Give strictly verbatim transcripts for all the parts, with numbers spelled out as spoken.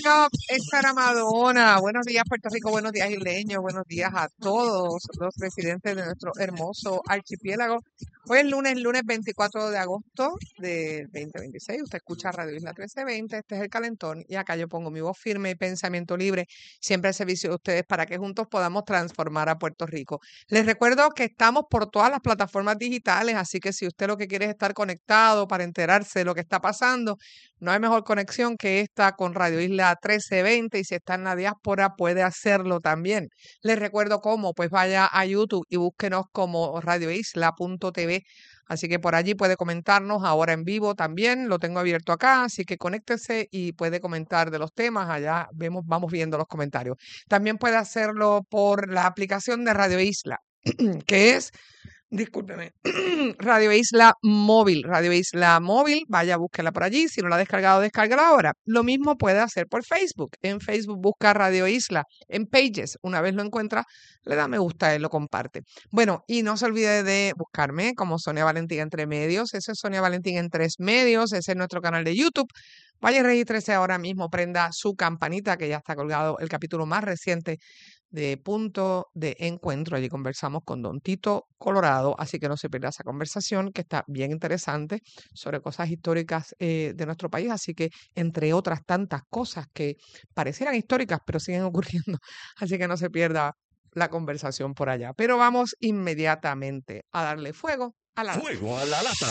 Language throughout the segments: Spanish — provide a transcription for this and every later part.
up, esta era Madonna. Buenos días, Puerto Rico, buenos días, isleños, buenos días a todos los residentes de nuestro hermoso archipiélago. Hoy es lunes, lunes veinticuatro de agosto del veinte veintiséis. Usted escucha Radio Isla trece veinte, este es el calentón y acá yo pongo mi voz firme y pensamiento libre, siempre al servicio de ustedes para que juntos podamos transformar a Puerto Rico. Les recuerdo que estamos por todas las plataformas digitales, así que si usted lo que quiere es estar conectado para enterarse de lo que está pasando, no hay mejor conexión que esta con Radio Isla trece veinte y si está en la diáspora puede hacerlo también. Les recuerdo cómo, pues vaya a YouTube y búsquenos como radioisla punto t v. Así que por allí puede comentarnos ahora en vivo también, lo tengo abierto acá, así que conéctese y puede comentar de los temas, allá vemos, vamos viendo los comentarios. También puede hacerlo por la aplicación de Radio Isla, que es, discúlpeme, Radio Isla Móvil, Radio Isla Móvil, vaya, búsquela por allí, si no la ha descargado, descárgala ahora. Lo mismo puede hacer por Facebook, en Facebook busca Radio Isla, en Pages, una vez lo encuentra, le da me gusta y lo comparte. Bueno, y no se olvide de buscarme como Sonia Valentín Entre Medios, ese es Sonia Valentín en Tres Medios, ese es nuestro canal de YouTube. Vaya y regístrese ahora mismo, prenda su campanita que ya está colgado el capítulo más reciente de Punto de Encuentro. Allí conversamos con Don Tito Colorado, así que no se pierda esa conversación que está bien interesante sobre cosas históricas eh, de nuestro país, así que entre otras tantas cosas que parecieran históricas pero siguen ocurriendo, así que no se pierda la conversación por allá. Pero vamos inmediatamente a darle fuego a la lata. Fuego a la lata.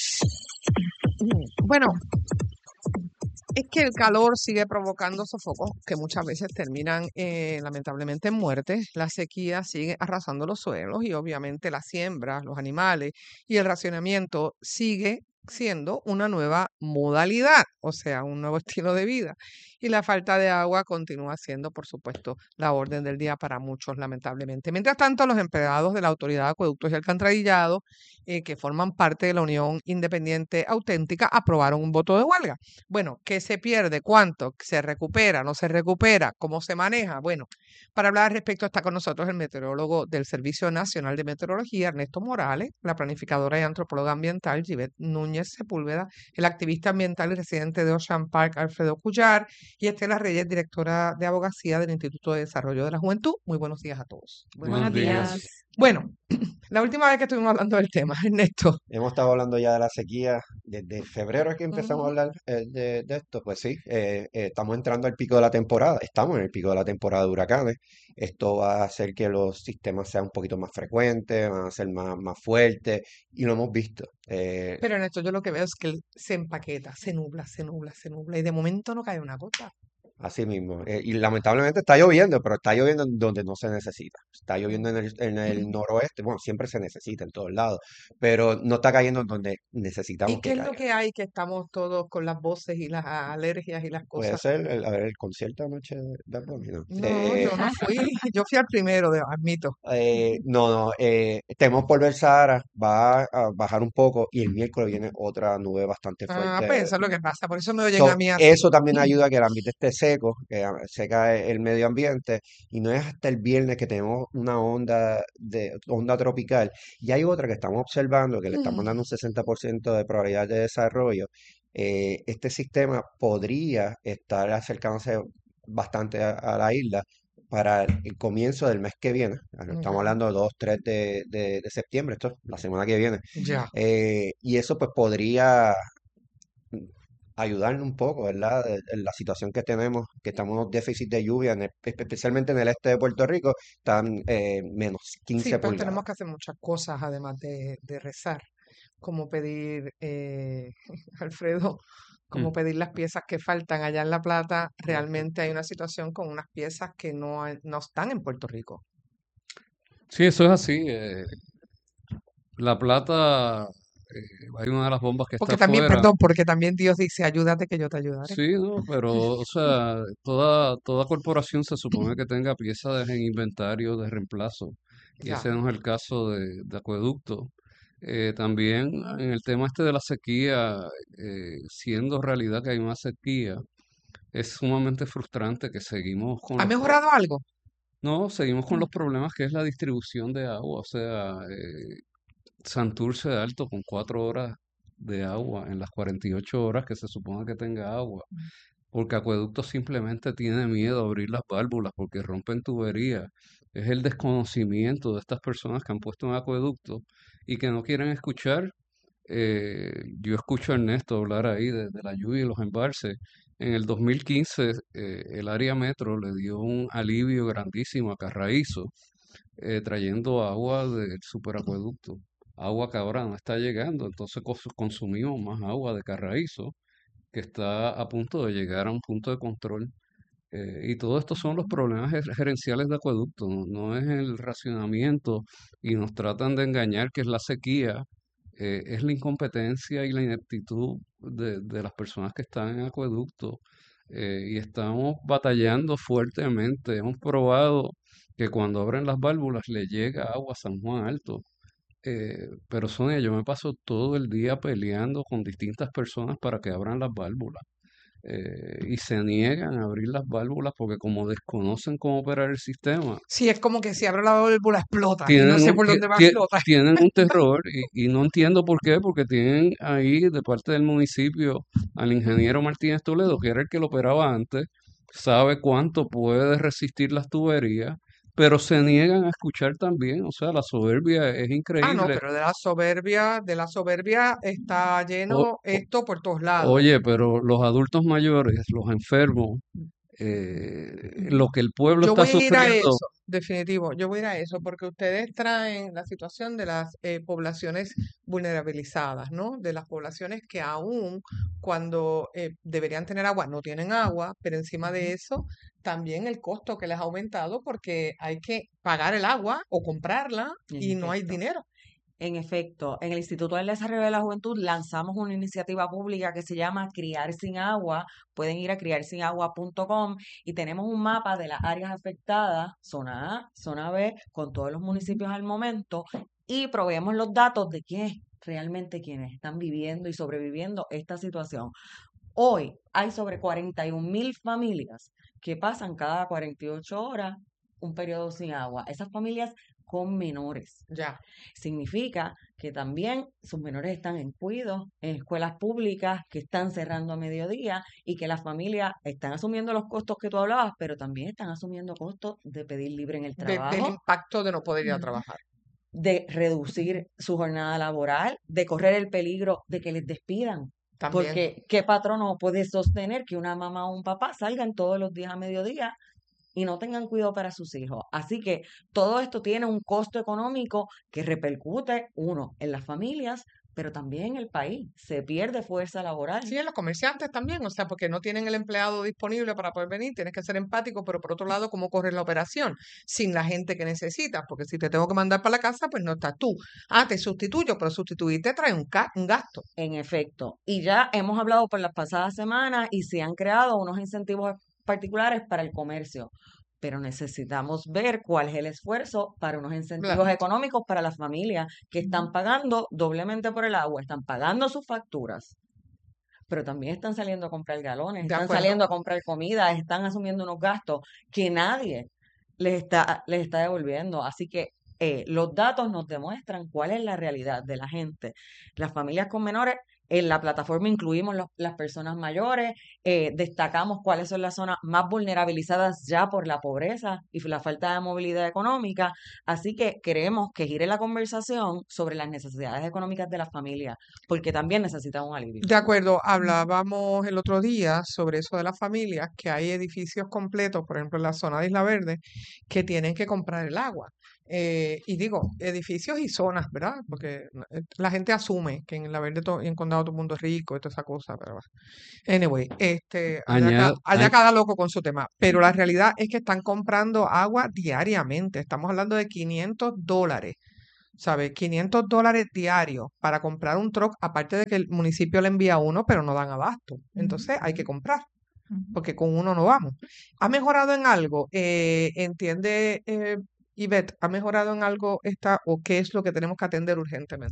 Bueno, es que el calor sigue provocando sofocos que muchas veces terminan eh, lamentablemente en muerte. La sequía sigue arrasando los suelos y obviamente las siembras, los animales y el racionamiento sigue siendo una nueva modalidad, o sea, un nuevo estilo de vida. Y la falta de agua continúa siendo, por supuesto, la orden del día para muchos, lamentablemente. Mientras tanto, los empleados de la Autoridad de Acueductos y Alcantarillado, eh, que forman parte de la Unión Independiente Auténtica, aprobaron un voto de huelga. Bueno, ¿qué se pierde? ¿Cuánto? ¿Se recupera? ¿No se recupera? ¿Cómo se maneja? Bueno, para hablar al respecto está con nosotros el meteorólogo del Servicio Nacional de Meteorología, Ernesto Morales, la planificadora y antropóloga ambiental, Yvette Núñez Sepúlveda, el activista ambiental y residente de Ocean Park, Alfredo Cuyar, y Estela Reyes, directora de abogacía del Instituto de Desarrollo de la Juventud. Muy buenos días a todos. Buenos días. Bueno, la última vez que estuvimos hablando del tema, Ernesto. Hemos estado hablando ya de la sequía desde febrero que empezamos a Ujú. hablar eh, de, de esto. Pues sí, eh, eh, estamos entrando al pico de la temporada, estamos en el pico de la temporada de huracanes. Esto va a hacer que los sistemas sean un poquito más frecuentes, van a ser más, más fuertes y lo hemos visto. Eh, Pero Ernesto, yo lo que veo es que él se empaqueta, se nubla, se nubla, se nubla y de momento no cae una gota. Así mismo. Eh, y lamentablemente está lloviendo, pero está lloviendo en donde no se necesita. Está lloviendo en el, en el noroeste, bueno, siempre se necesita en todos lados, pero no está cayendo en donde necesitamos ¿Y qué que es lo caiga. que hay que estamos todos con las voces y las alergias y las Puede cosas? ser, el, a ver, el concierto anoche de Bad Bunny, ¿no? No, Eh, yo no fui, yo fui al primero, de, admito. eh, no, no, eh, tememos por ver Sahara, va a bajar un poco y el miércoles viene otra nube bastante Ah, pues fuerte. eso es lo que pasa, por eso me oyen a So, mí así. eso también ayuda a que el ambiente esté seco, que ah, seca el medio ambiente, y no es hasta el viernes que tenemos una onda de onda tropical. Y hay otra que estamos observando, que le estamos dando un sesenta por ciento de probabilidad de desarrollo. Eh, este sistema podría estar acercándose bastante a, a la isla para el comienzo del mes que viene. Estamos Ya, hablando de dos, tres de, de, de septiembre, esto es la semana que viene. ya. Eh, y eso pues podría ayudarnos un poco, ¿verdad? De- En la situación que tenemos, que estamos en un déficit de lluvia, en el- espe- especialmente en el este de Puerto Rico, están eh, menos Sí, quince pero pulgadas. tenemos que hacer muchas cosas además de, de rezar, como pedir, eh, Alfredo, como Mm. pedir las piezas que faltan allá en La Plata. Realmente hay una situación con unas piezas que no, hay- no están en Puerto Rico. Sí, eso es así. eh, La Plata, eh, hay una de las bombas que está Porque también, afuera. perdón, porque también Dios dice, ayúdate que yo te ayudaré. Sí, ¿no? Pero, o sea, toda, toda corporación se supone que tenga piezas en inventario de reemplazo. Y Ya. ese no es el caso de, de Acueducto. Eh, también en el tema este de la sequía, eh, siendo realidad que hay una sequía, es sumamente frustrante que seguimos con ¿Ha los pro- mejorado algo? no, seguimos con los problemas que es la distribución de agua. O sea, eh, Santurce de Alto con cuatro horas de agua en las cuarenta y ocho horas que se supone que tenga agua. porque Acueducto simplemente tiene miedo a abrir las válvulas porque rompen tuberías. Es el desconocimiento de estas personas que han puesto un acueducto y que no quieren escuchar. Eh, yo escucho a Ernesto hablar ahí de, de la lluvia y los embalses. En el dos mil quince, eh, el área metro le dio un alivio grandísimo a Carraízo, eh, trayendo agua del superacueducto, agua que ahora no está llegando. Entonces cos- consumimos más agua de Carraízo, que está a punto de llegar a un punto de control. Eh, y todo esto son los problemas ger- gerenciales de acueducto, no, no es el racionamiento y nos tratan de engañar que es la sequía, eh, es la incompetencia y la ineptitud de, de las personas que están en acueducto. Eh, y estamos batallando fuertemente. Hemos probado que cuando abren las válvulas le llega agua a San Juan Alto. Eh, pero Sonia, yo me paso todo el día peleando con distintas personas para que abran las válvulas, eh, y se niegan a abrir las válvulas porque como desconocen cómo operar el sistema, Sí, es como que si abro la válvula explota y no tienen sé un, por ti- dónde va a ti- explotar. tienen un terror y, y no entiendo por qué, porque tienen ahí de parte del municipio al ingeniero Martínez Toledo, que era el que lo operaba antes, sabe cuánto puede resistir las tuberías, pero se niegan a escuchar también, o sea, la soberbia es Ah, no, increíble. pero de la soberbia, de la soberbia está O- lleno o- esto por todos lados. oye, pero los adultos mayores, los enfermos, eh, lo que el pueblo Yo está voy a ir a sufriendo. eso, definitivo, yo voy a ir a eso, porque ustedes traen la situación de las eh, poblaciones vulnerabilizadas, ¿no? De las poblaciones que aún cuando eh, deberían tener agua, no tienen agua, pero encima de eso, también el costo que les ha aumentado porque hay que pagar el agua o comprarla En y no hay efecto. dinero. En efecto, en el Instituto del Desarrollo de la Juventud lanzamos una iniciativa pública que se llama Criar sin Agua. Pueden ir a criar sin agua punto com y tenemos un mapa de las áreas afectadas, zona A, zona B, con todos los municipios al momento y proveemos los datos de quiénes realmente quienes están viviendo y sobreviviendo esta situación. Hoy hay sobre cuarenta y un mil familias que pasan cada cuarenta y ocho horas un periodo sin agua. Esas familias con menores. Ya. Significa que también sus menores están en cuido, en escuelas públicas que están cerrando a mediodía y que las familias están asumiendo los costos que tú hablabas, pero también están asumiendo costos de pedir libre en el De- del trabajo, impacto de no poder ir a Ujú. trabajar. de reducir su jornada laboral, de correr el peligro de que les despidan. También. Porque ¿qué patrono puede sostener que una mamá o un papá salgan todos los días a mediodía y no tengan cuidado para sus hijos? Así que todo esto tiene un costo económico que repercute, uno, en las familias, pero también en el país. Se pierde fuerza laboral. Sí, en los comerciantes también, o sea, porque no tienen el empleado disponible para poder venir, tienes que ser empático, pero por otro lado, ¿cómo correr la operación? Sin la gente que necesitas, porque si te tengo que mandar para la casa, pues no estás tú. Ah, te sustituyo, pero sustituirte trae un, ca- un gasto. En efecto. Y ya hemos hablado por las pasadas semanas y se han creado unos incentivos particulares para el comercio. Pero necesitamos ver cuál es el esfuerzo para unos incentivos Claro. económicos para las familias que están pagando doblemente por el agua, están pagando sus facturas, pero también están saliendo a comprar galones, De están acuerdo. saliendo a comprar comida, están asumiendo unos gastos que nadie les está, les está devolviendo. Así que eh, los datos nos demuestran cuál es la realidad de la gente. Las familias con menores, en la plataforma incluimos los- las personas mayores, eh, destacamos cuáles son las zonas más vulnerabilizadas ya por la pobreza y la falta de movilidad económica. Así que queremos que gire la conversación sobre las necesidades económicas de las familias, porque también necesitan un alivio. De acuerdo, hablábamos el otro día sobre eso de las familias, que hay edificios completos, por ejemplo en la zona de Isla Verde, que tienen que comprar el agua. Eh, y digo, edificios y zonas, ¿verdad? Porque eh, la gente asume que en Isla Verde to- y en Condado todo el mundo es rico y toda esa cosa, pero bueno. Anyway, este, allá, ca- Añado, allá cada loco con su tema. Pero la realidad es que están comprando agua diariamente. Estamos hablando de quinientos dólares. ¿Sabes? quinientos dólares diarios para comprar un truck, aparte de que el municipio le envía uno, pero no dan abasto. Entonces hay que comprar, porque con uno no vamos. ¿Ha mejorado en algo? Eh, ¿entiende, eh, Ivette, ha mejorado en algo esta o qué es lo que tenemos que atender urgentemente?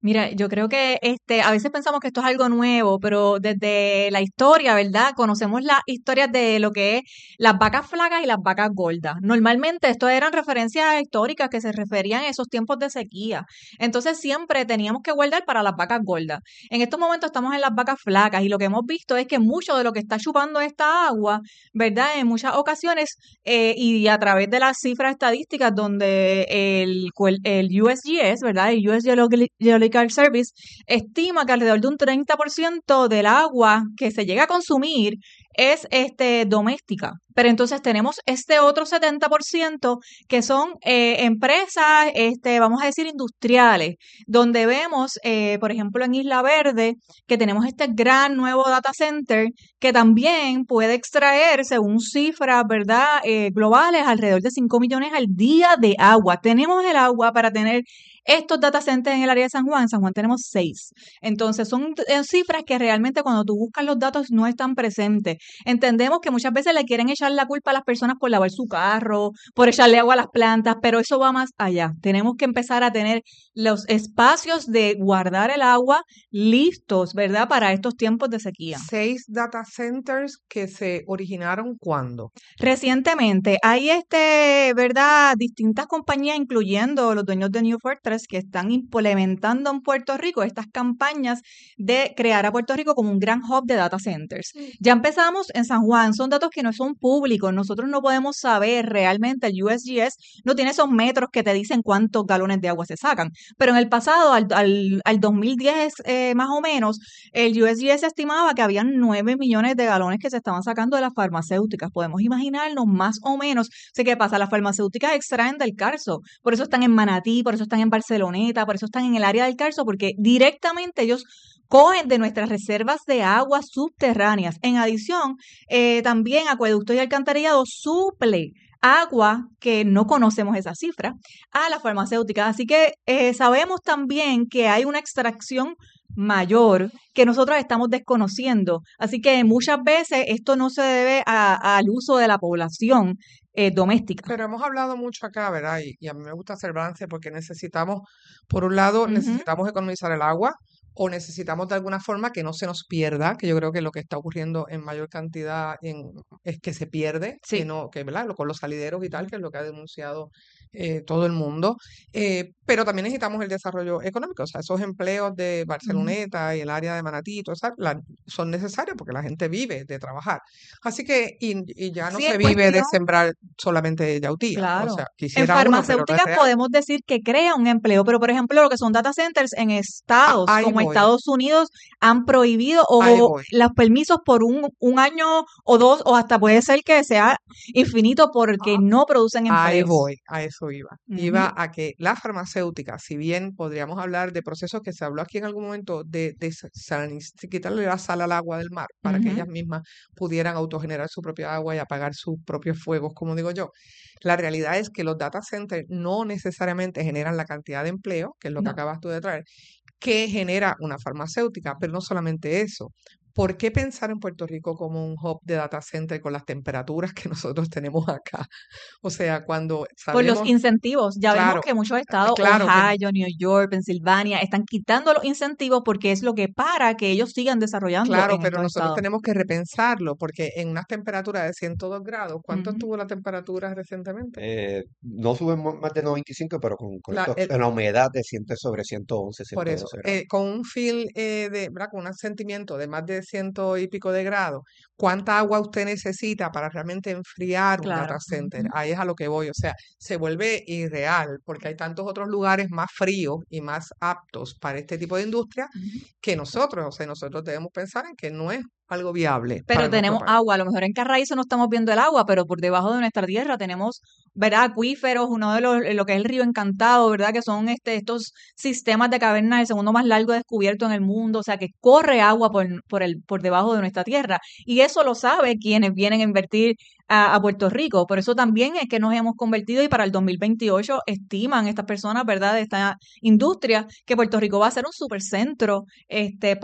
Mira, yo creo que este, a veces pensamos que esto es algo nuevo, pero desde la historia, ¿verdad? Conocemos las historias de lo que es las vacas flacas y las vacas gordas. Normalmente esto eran referencias históricas que se referían a esos tiempos de sequía. Entonces siempre teníamos que guardar para las vacas gordas. En estos momentos estamos en las vacas flacas y lo que hemos visto es que mucho de lo que está chupando esta agua, ¿verdad? En muchas ocasiones eh, y a través de las cifras estadísticas donde el, cuel- el U S G S, ¿verdad? El U S Geological Geological Service estima que alrededor de un treinta por ciento del agua que se llega a consumir es este, doméstica. Pero entonces tenemos este otro setenta por ciento que son eh, empresas, este, vamos a decir, industriales, donde vemos, eh, por ejemplo, en Isla Verde, que tenemos este gran nuevo data center que también puede extraer, según cifras, ¿verdad?, eh, globales, alrededor de cinco millones al día de agua. Tenemos el agua para tener estos data centers en el área de San Juan. En San Juan tenemos seis. Entonces, son eh, cifras que realmente cuando tú buscas los datos no están presentes. Entendemos que muchas veces le quieren echar la culpa a las personas por lavar su carro, por echarle agua a las plantas, pero eso va más allá. Tenemos que empezar a tener los espacios de guardar el agua listos, ¿verdad?, para estos tiempos de sequía. Seis data centers que se originaron ¿cuándo? Recientemente hay este, ¿verdad?, distintas compañías, incluyendo los dueños de New Fortress, que están implementando en Puerto Rico estas campañas de crear a Puerto Rico como un gran hub de data centers. Ya empezamos en San Juan, son datos que no son públicos, nosotros no podemos saber realmente, el U S G S no tiene esos metros que te dicen cuántos galones de agua se sacan, pero en el pasado, al, al, al dos mil diez eh, más o menos, el U S G S estimaba que habían nueve millones de galones que se estaban sacando de las farmacéuticas. Podemos imaginarnos más o menos. Sé qué pasa, las farmacéuticas extraen del Carso, por eso están en Manatí, por eso están en Barceloneta, por eso están en el área del Carso, porque directamente ellos cogen de nuestras reservas de agua subterráneas. En adición, eh, también Acueductos y Alcantarillado suple agua, que no conocemos esa cifra, a las farmacéuticas. Así que eh, sabemos también que hay una extracción mayor que nosotros estamos desconociendo. Así que muchas veces esto no se debe a- al uso de la población eh, doméstica. Pero hemos hablado mucho acá, ¿verdad? Y, y a mí me gusta hacer balance porque necesitamos, por un lado, Ujú. necesitamos economizar el agua o necesitamos de alguna forma que no se nos pierda, que yo creo que lo que está ocurriendo en mayor cantidad en, es que se pierde, que Sí. no, que, ¿verdad? Lo, con los salideros y tal, que es lo que ha denunciado eh, todo el mundo. Eh, pero también necesitamos el desarrollo económico, o sea, esos empleos de Ujú. Barceloneta y el área de Manatí, y todo eso, la- son necesarios porque la gente vive de trabajar. Así que, y, y ya no Sí, se en vive de cuestión, sembrar solamente yautía. O claro. sea, En quisiera uno, pero no es farmacéuticas real. podemos decir que crea un empleo, pero por ejemplo, lo que son data centers en A- estados ahí como voy, Estados Unidos han prohibido ahí o voy. los permisos por un, un año o dos, o hasta puede ser que sea infinito porque no producen Ahí empleos. voy, a eso iba. Ujú. Iba a que la farmacéutica, si bien podríamos hablar de procesos que se habló aquí en algún momento de, de sa- salin- quitarle la sal al agua del mar para que Ujú. ellas mismas pudieran autogenerar su propia agua y apagar sus propios fuegos, como digo yo. La realidad es que los data centers no necesariamente generan la cantidad de empleo, que es lo que No. acabas tú de traer, que genera una farmacéutica, pero no solamente eso. ¿Por qué pensar en Puerto Rico como un hub de data center con las temperaturas que nosotros tenemos acá? O sea, cuando Por los sabemos, incentivos. Ya vemos claro, que muchos ah, estados, claro que Ohio, New York, Pensilvania, están quitando los incentivos porque es lo que para que ellos sigan desarrollando Claro, en pero estos nosotros estados. tenemos que repensarlo porque en unas temperaturas de ciento dos grados, ¿cuánto Ujú. estuvo la temperatura recientemente? Eh, no suben mo- más de noventa y cinco, pero con, con La, estos, el- en la humedad de cien sobre ciento once, por eso, ciento doce grados. eh, con un feel eh, de, ¿verdad? Con un sentimiento de más de ciento y pico de grados, ¿cuánta agua usted necesita para realmente enfriar un Claro. data center? Ujú. Ahí es a lo que voy, o sea, se vuelve irreal porque hay tantos otros lugares más fríos y más aptos para este tipo de industria Ujú. que nosotros, o sea, nosotros debemos pensar en que no es algo viable para Pero nuestro tenemos país. agua, a lo mejor en Carraízo no estamos viendo el agua, pero por debajo de nuestra tierra tenemos, ¿verdad?, acuíferos, uno de los, lo que es el río Encantado, ¿verdad?, que son este, estos sistemas de cavernas, el segundo más largo descubierto en el mundo, o sea, que corre agua por, por, el, por debajo de nuestra tierra. Y eso lo sabe quienes vienen a invertir a, a Puerto Rico. Por eso también es que nos hemos convertido y para el dos mil veintiocho estiman estas personas, ¿verdad?, de esta industria, que Puerto Rico va a ser un supercentro este,